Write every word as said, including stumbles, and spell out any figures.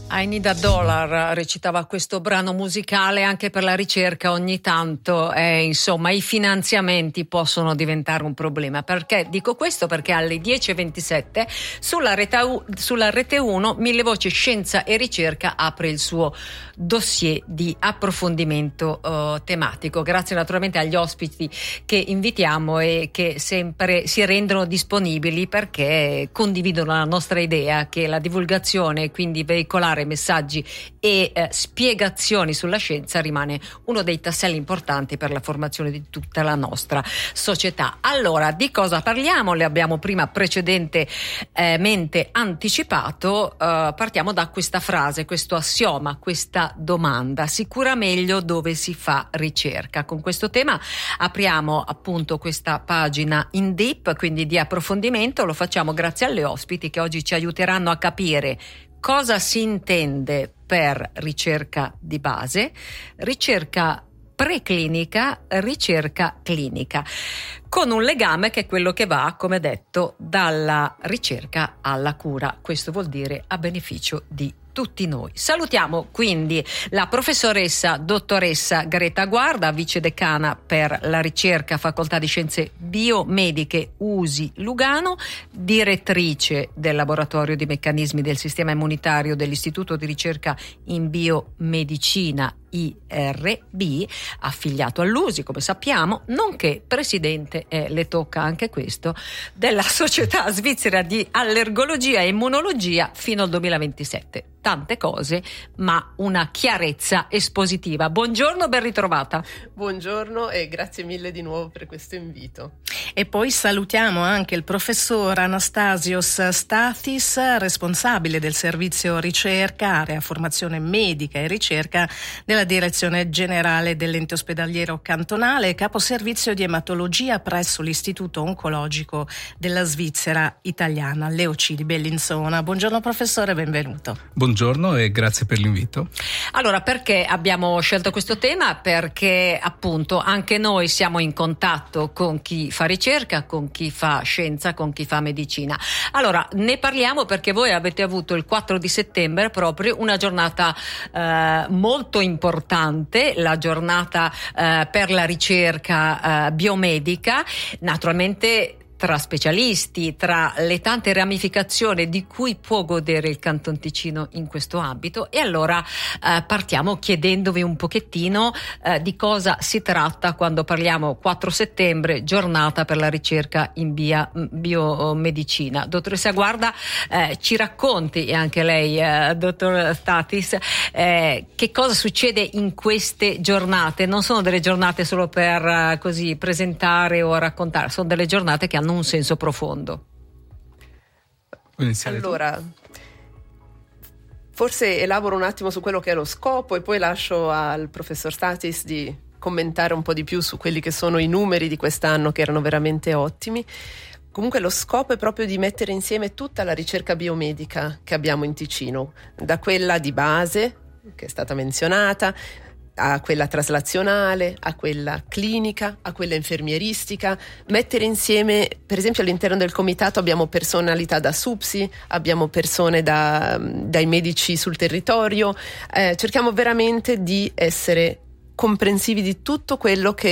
I Need a Dollar recitava questo brano musicale. Anche per la ricerca ogni tanto eh, insomma i finanziamenti possono diventare un problema. Perché dico questo? Perché alle dieci e ventisette sulla rete, sulla rete uno Mille Voci Scienza e Ricerca apre il suo dossier di approfondimento uh, tematico, grazie naturalmente agli ospiti che invitiamo e che sempre si rendono disponibili perché condividono la nostra idea che la divulgazione, quindi veicolare messaggi e eh, spiegazioni sulla scienza, rimane uno dei tasselli importanti per la formazione di tutta la nostra società. Allora, di cosa parliamo? Le abbiamo prima precedentemente anticipato. Uh, partiamo da questa frase, questo assioma, questa domanda: si cura meglio dove si fa ricerca. Con questo tema apriamo appunto questa pagina in deep, quindi di approfondimento. Lo facciamo grazie alle ospiti che oggi ci aiuteranno a capire cosa si intende per ricerca di base, ricerca preclinica, ricerca clinica, con un legame che è quello che va, come detto, dalla ricerca alla cura. Questo vuol dire a beneficio di tutti noi. Salutiamo quindi la professoressa dottoressa Greta Guarda, vice decana per la ricerca, Facoltà di Scienze Biomediche U S I Lugano, direttrice del laboratorio di meccanismi del sistema immunitario dell'Istituto di ricerca in biomedicina I R B, affiliato all'U S I, come sappiamo, nonché presidente, e le tocca anche questo, della Società Svizzera di Allergologia e Immunologia fino al duemilaventisette. Tante cose, ma una chiarezza espositiva. Buongiorno, ben ritrovata. Buongiorno e grazie mille di nuovo per questo invito. E poi salutiamo anche il professor Anastasios Stathis, responsabile del servizio ricerca, area formazione medica e ricerca della Direzione Generale dell'Ente Ospedaliero Cantonale, capo servizio di ematologia presso l'Istituto Oncologico della Svizzera Italiana, Leoci di Bellinzona. Buongiorno professore, benvenuto. Buongiorno e grazie per l'invito. Allora, perché abbiamo scelto questo tema? Perché appunto anche noi siamo in contatto con chi fa ricerca, con chi fa scienza, con chi fa medicina. Allora, ne parliamo perché voi avete avuto il quattro di settembre proprio una giornata eh, molto importante, la giornata eh, per la ricerca eh, biomedica, naturalmente tra specialisti, tra le tante ramificazioni di cui può godere il Canton Ticino in questo ambito. E allora eh, partiamo chiedendovi un pochettino eh, di cosa si tratta quando parliamo quattro settembre, giornata per la ricerca in via, biomedicina. Dottoressa Guarda, eh, ci racconti, e anche lei, eh, dottor Stathis, eh, che cosa succede in queste giornate? Non sono delle giornate solo per eh, così presentare o raccontare, sono delle giornate che hanno un senso profondo. Allora, forse elaboro un attimo su quello che è lo scopo e poi lascio al professor Stathis di commentare un po' di più su quelli che sono i numeri di quest'anno, che erano veramente ottimi. Comunque lo scopo è proprio di mettere insieme tutta la ricerca biomedica che abbiamo in Ticino, da quella di base, che è stata menzionata, a quella traslazionale, a quella clinica, a quella infermieristica, mettere insieme, per esempio all'interno del comitato abbiamo personalità da S U P S I, abbiamo persone da, dai medici sul territorio, eh, cerchiamo veramente di essere comprensivi di tutto quello che